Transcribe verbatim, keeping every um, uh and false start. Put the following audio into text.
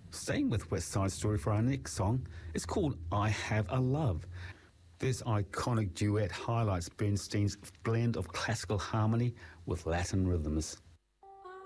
Staying with West Side Story for our next song, it's called I Have a Love. This iconic duet highlights Bernstein's blend of classical harmony with Latin rhythms.